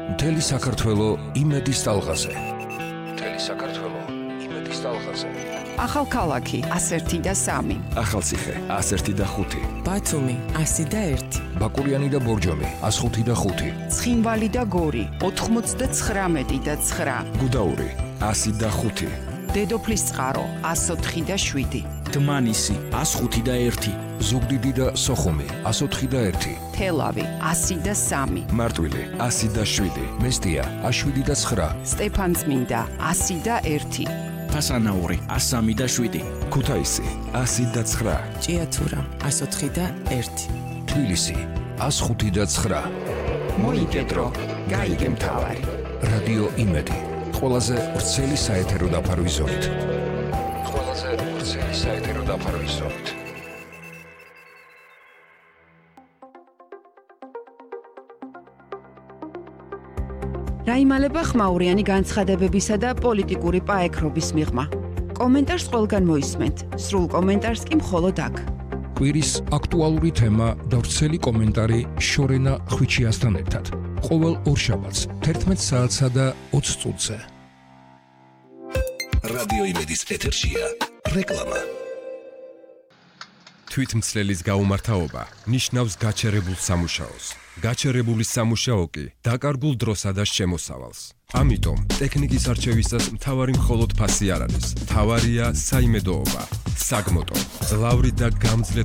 მთელი საქართველო იმედის ტალღაზე. მთელი საქართველო იმედის ტალღაზე. ახალქალაქი 1 და 3. ახალციხე 101 და 5. ბათუმი 101. ბაკურიანი და ბორჯომი 105 და 5. ცხინვალი და გორი 99 და 9. გუდაური 100 და 5. დედოფლის წყარო 104 და 7. დმანისი 105 და 1. ზუგდიდი და სოხუმი 104 და 1. თელავი 100 და 3. მარტვილი 100 და 7. მესტია 7 და 9. სტეფანწმინდა 100 და 1. ფასანაური 103 და 7. ქუთაისი 100 და 9. ჭიათურა 104 და 1. თბილისი 105 და 9. მოიგედრო, გაიგე მთავარი. რადიო იმედი. ყველაზე ვრცელი საეთერო დაფარვის ზონით. ყველაზე ვრცელი საეთერო დაფარვის ზონით. რაიმალება ხმაურიანი განცხადებებისა და პოლიტიკური პაექრობის მიღმა. კომენტარს ყველგან მოისმენთ, სრულ კომენტარს კი მხოლოდ აქ. კვირის აქტუალური თემა და ვრცელი კომენტარი შორენა ხვიჩიასთან ერთად. ყოველ ორშაბათს 11 საათსა და 20 წუთზე. რადიო იმედის ეთერშია რეკლამა. თვითმცლელის გაუმართავობა ნიშნავს გაჩერებულ სამუშაოს. გაჩერებული სამუშაო კი დაკარგულ დროსა და შემოსავალს. ამიტომ ტექნიკის არჩევისას მთავარი მხოლოდ ფასი არ არის. მთავარია საიმედოობა. საგმოტო, ძლავრი და გამძლე